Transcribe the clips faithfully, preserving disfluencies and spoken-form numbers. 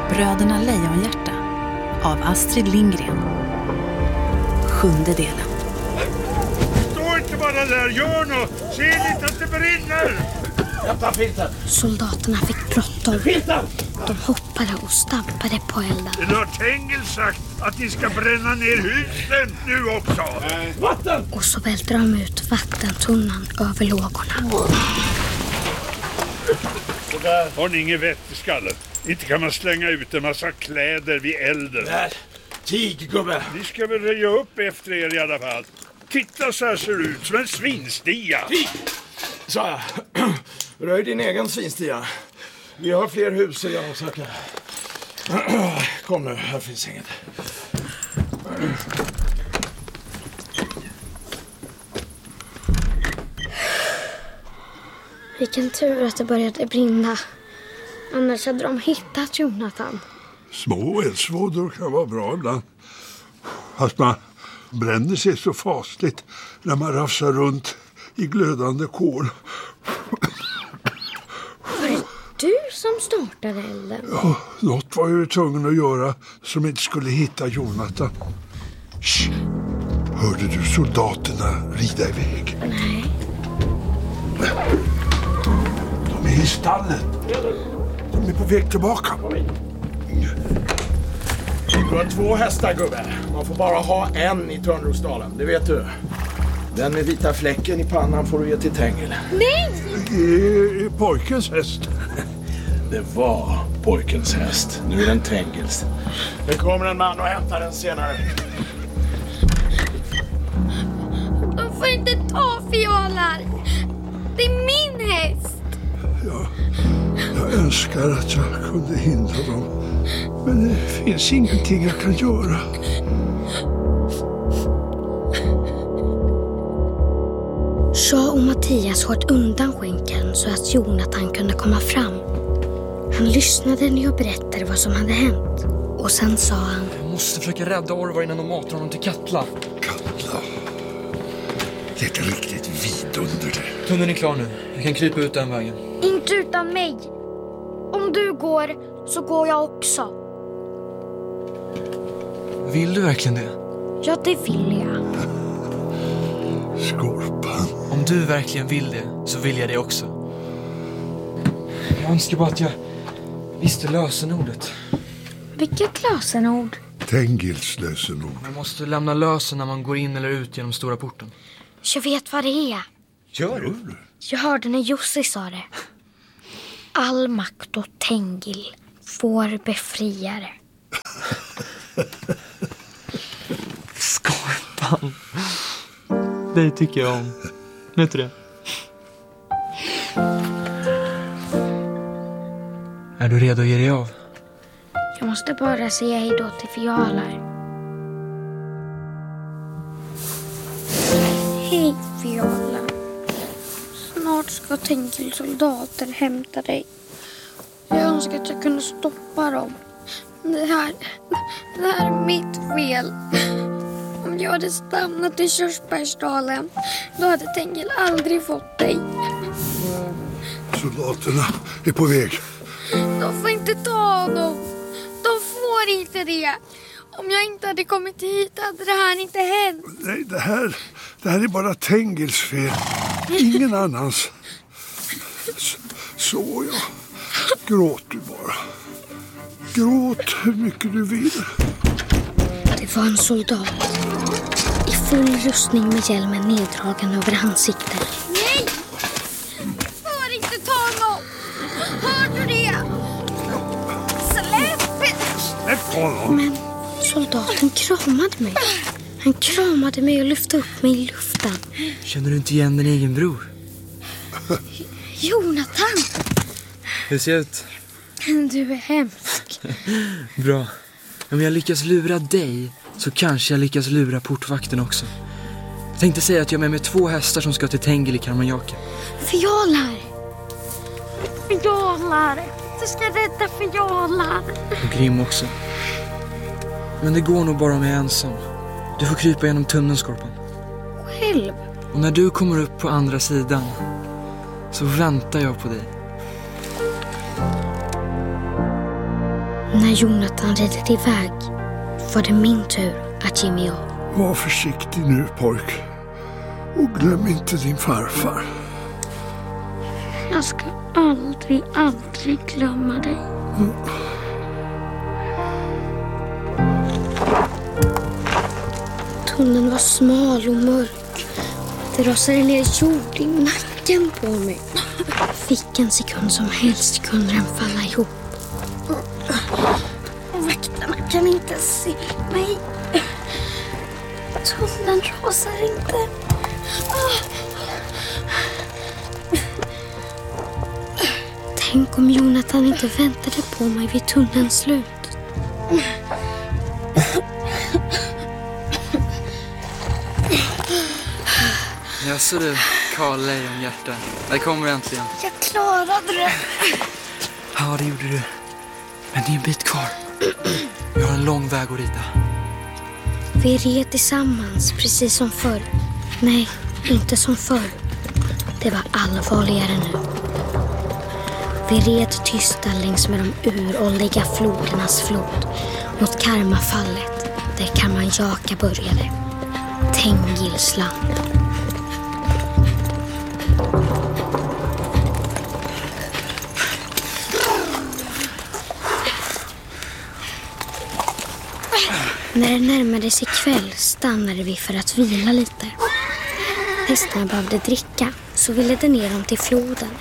Bröderna Lejonhjärta av Astrid Lindgren. Sjunde delen. Stå inte bara där, gör något! Se lite att det brinner! Jag tar filten. Soldaterna fick bråttom. Filten! De hoppade och stampade på elden. Det har Tengil sagt att ni ska bränna ner husen nu också. Äh. Vatten! Och så välter de ut vattentunnan över lågorna. Har ni inget vett i skallen? Inte kan man slänga ut en massa kläder vid elden. Där, tig gubbe. Ni ska väl röja upp efter er i alla fall. Titta, så här ser det ut som en svinstia. Tig, sa jag. Röj din egen svinstia. Vi har fler hus att genomsöka. Kom nu, här finns inget. Vilken tur att det började brinna. Annars hade de hittat Jonathan. Små eldsvådor kan vara bra ibland. Fast man bränner sig så fasligt när man rafsar runt i glödande kol. Var det du som startade elden? Ja, något var jag ju tvungen att göra som inte skulle hitta Jonathan. Shh. Hörde du soldaterna rida iväg? Nej. De är i stallet. De är på väg tillbaka. Du har två hästar gubbe. Man får bara ha en i Törnrosdalen, det vet du. Den med vita fläcken i pannan får du ge till Tengil. Nej! Det är pojkens häst. Det var pojkens häst. Nu är den Tengils. Det kommer en man och hämtar den senare. De får inte ta fiolar. Det är min häst. Ja, jag önskar att jag kunde hindra dem. Men det finns ingenting jag kan göra. Shaw och Mattias sköt undan skänken så att Jonathan kunde komma fram. Han lyssnade när jag berättade vad som hade hänt. Och sen sa han: Jag måste försöka rädda Orvar innan de matar honom till Katla. Katla. Det är ett riktigt vidunder det. Tunneln är klar nu. Jag kan krypa ut den vägen. Inte utan mig. Om du går så går jag också. Vill du verkligen det? Ja, det vill jag. Skorpan. Om du verkligen vill det så vill jag det också. Jag önskar bara att jag visste lösenordet. Vilket lösenord? Tengils lösenord. Man måste lämna lösen när man går in eller ut genom stora porten. Jag vet vad det är. Gör du? Jag hörde när Jussi sa det. All makt och Tengil får befriare. Skorpan. Det tycker jag om. Vet du det? Är du redo att ge dig av? Jag måste bara säga hej då till fiolar. Hej Fiola. Snart ska Tengils soldater hämta dig. Jag önskar att jag kunde stoppa dem. Det här, det här är mitt fel. Om jag hade stannat i Körsbärsdalen, då hade Tengil aldrig fått dig. Soldaterna är på väg. De får inte ta honom. De får inte det. Om jag inte hade kommit hit hade det här inte hänt. Nej, det här, det här är bara Tengils fel. Ingen annans. Så, så ja. Gråt du bara. Gråt hur mycket du vill. Det var en soldat. I full rustning med hjälmen neddragen över ansiktet. Nej! Får inte ta honom! Hör du det? Släpp! Släpp honom! Men soldaten kramade mig. Han kramade mig och lyfte upp mig i luften. Känner du inte igen din egen bror? Jonathan! Hur ser det ut? Du är hemsk. Bra. Om jag lyckas lura dig så kanske jag lyckas lura portvakten också. Jag tänkte säga att jag är med, med två hästar som ska till Tengil i Karmanjaka. Fiolar! Fiolar! Du ska rädda fiolar! Och Grim också. Men det går nog bara om jag är ensam. Du får krypa genom tunneln, Skorpan. Själv? Och när du kommer upp på andra sidan så väntar jag på dig. När Jonathan ridit iväg var det min tur att ge mig av. Var försiktig nu, pojk. Och glöm inte din farfar. Jag ska aldrig, aldrig glömma dig. Mm. Tunneln var smal och mörk. Det rasade ner jord i nacken på mig. Fick en sekund som helst kunde den falla ihop. Vakterna kan inte se mig. Tunneln rasar inte. Tänk om Jonathan inte väntade på mig vid tunnelns slut. Jag så du, Karl Lejonhjärta. Där kommer du äntligen. Jag klarade det. Ja, det gjorde du. Men det är en bit kvar. Vi har en lång väg att rida. Vi red tillsammans, precis som förr. Nej, inte som förr. Det var allvarligare nu. Vi red tysta längs med de uråldriga flodernas flod mot Karmafallet, där Karmanjaka började. Tengils land. När det närmade sig kväll stannade vi för att vila lite. Hästarna behövde dricka, så vi ledde ner dem till floden.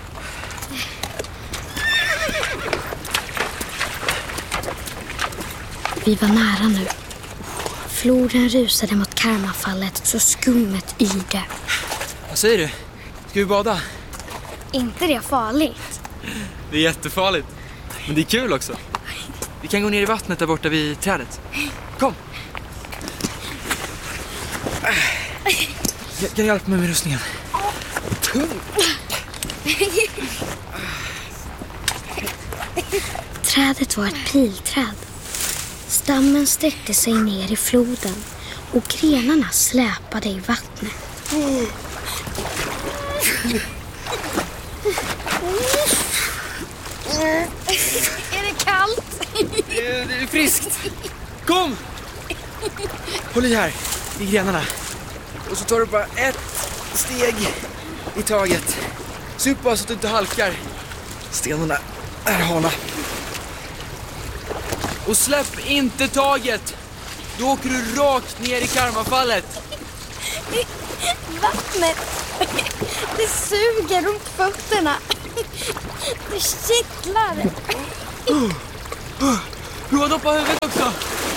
Vi var nära nu. Floden rusade mot Karmafallet så skummet yrde. Vad säger du? Ska vi bada? Inte det farligt? Det är jättefarligt. Men det är kul också. Vi kan gå ner i vattnet där borta vid trädet. Kom! Jag kan hjälpa mig med rustningen. Trädet var ett pilträd. Stammen sträckte sig ner i floden och grenarna släpade i vattnet. Är det kallt? Det är, det är friskt. Kom! Håll i här, i grenarna. Och så tar du bara ett steg i taget. Sup bara så att du inte halkar. Stenarna är hana. Och släpp inte taget. Då åker du rakt ner i Karmafallet. Vattnet, det suger runt fötterna. Det kittlar. Uh, uh, prova att doppa huvudet också.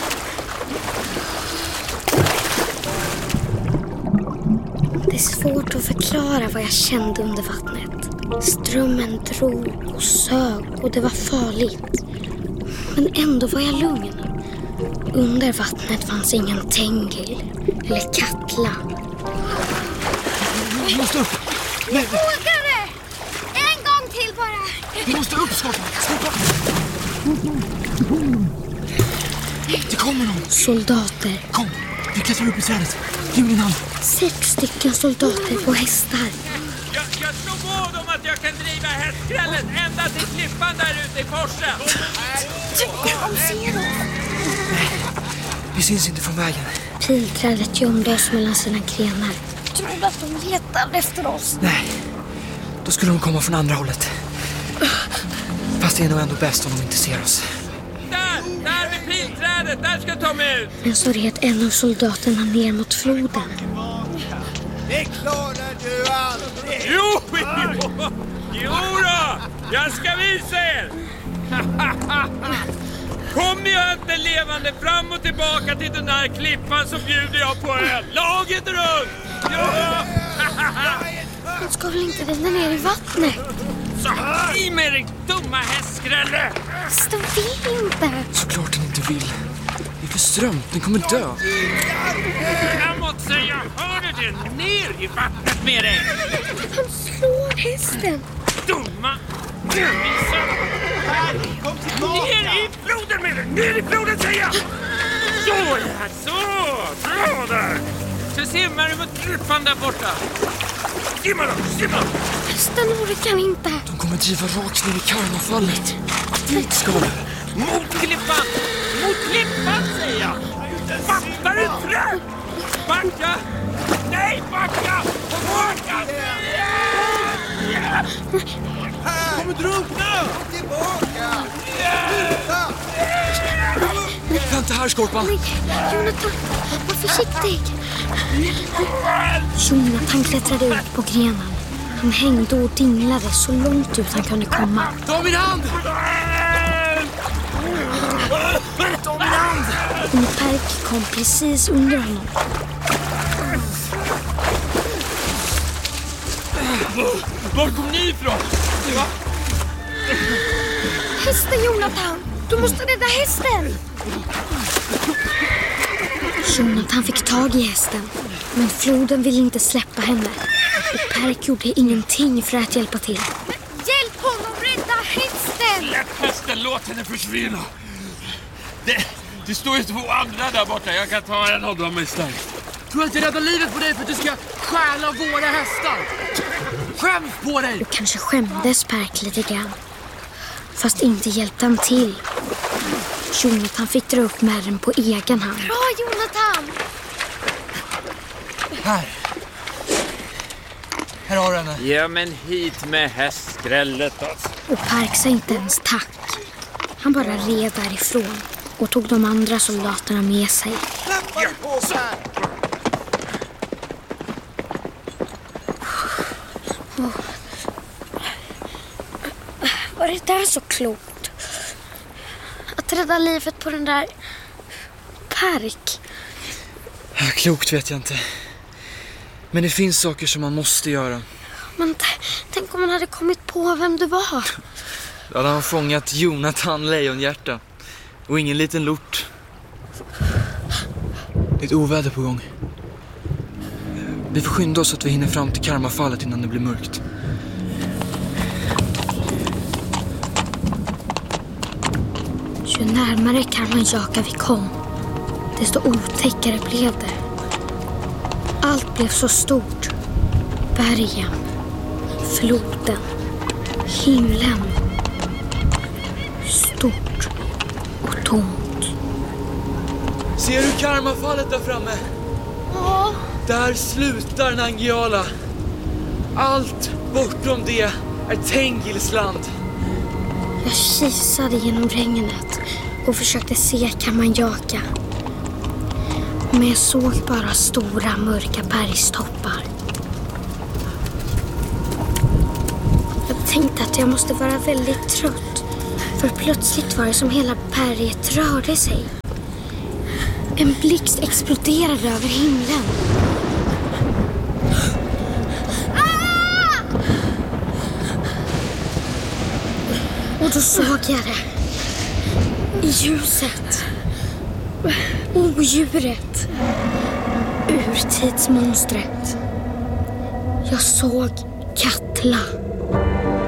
Det är svårt att förklara vad jag kände under vattnet. Strömmen drog och sög och det var farligt. Men ändå var jag lugn. Under vattnet fanns ingen Tengil eller Katla. Du måste upp. Jag vågar det! En gång till bara. Du måste upp, Skottan. Det kommer någon. Soldater. Kom, vi klättrar upp i trädet. Ge mig din hand. Sex stycken soldater på hästar. Jag, jag slår vad om att jag kan driva hästskrällen ända till klippan där ute i forsen. De ser oss. Vi syns inte från vägen. Pilträdet gömde oss mellan sina grenar. Jag trodde att de letade efter oss. Nej, då skulle de komma från andra hållet. Fast det är nog ändå bäst om de inte ser oss. Där, där vid pilträdet, där ska jag ta mig ut. Men så red en av soldaterna ner mot floden. Det klarar du aldrig! Jo, jo, jo då, jag ska visa er. Kom jag inte levande fram och tillbaka till den här klippan så bjuder jag på öl. Laget runt! Ja. De ska väl inte rida ner i vattnet? Så i med dig dumma hästskrälle! De vill inte. Såklart den inte vill. Det är för strömt, den kommer dö. Jag måste säga, hör du det? Ner i vattnet med dig! Han slår hästen. Dumma! Dummisar! Ner i floden med dig! Ner i floden säger jag! Så ja, så! Bra där! Så simmar du mot klippan där borta. Simma då, simma! Hästen orkar inte. De kommer driva rakt ner i Karmafallet. Dit ska du. Mot klippan! Mot klippan, säger jag! Fattar du inte? Backa! Nej, backa! Backa! Kommer drunkna! Tillbaka! Vänta här, Skorpan. Nej, Jonathan, var försiktig. Jonathan klättrade ut på grenen. Han hängde och dinglade så långt ut han kunde komma. Ta min hand! Ta min hand! Och Perk kom precis under honom. Var kom ni ifrån? Va? Hästen, Jonathan! Du måste rädda hästen! Jonathan fick tag i hästen, men floden ville inte släppa henne. Och Perk gjorde ingenting för att hjälpa till. Hjälp honom rädda hästen! Släpp hästen, låt henne försvinna. Det, det står ju två andra där borta. Jag kan ta en av dem istället. Tror att jag räddar livet på dig för att du ska stjäla våra hästar? Skäms på dig! Och kanske skämdes Perk lite grann. Fast inte hjälpte han till. Jonathan fick dra upp märren på egen hand. Bra, Jonathan! Här. Här har du henne. Ja, men hit med hästskrället alltså. Och Perk sa inte ens tack. Han bara red därifrån och tog de andra soldaterna med sig. Släppa dig på här! Var det där så klokt? Att rädda livet på den där Perk. Klokt vet jag inte. Men det finns saker som man måste göra. Men t- tänk om man hade kommit på vem du var. Då hade han fångat Jonathan Lejonhjärta. Och ingen liten lort. Det är ett oväder på gång. Vi får skynda oss så att vi hinner fram till Karmafallet innan det blir mörkt. Ju närmare Karmanjaka vi kom, desto otäckare blev det. Allt blev så stort. Bergen, floden, himlen. Stort och tomt. Ser du Karmafallet där framme? Ja. Där slutar Nangiala. Allt bortom det är Tengils land. Jag kisade genom regnet och försökte se Karmanjaka. Men jag såg bara stora mörka bergstoppar. Jag tänkte att jag måste vara väldigt trött. För plötsligt var det som hela berget rörde sig. En blixt exploderade över himlen. Ah! Och då såg jag det. I ljuset. Odjuret. Urtidsmonstret. Jag såg Katla.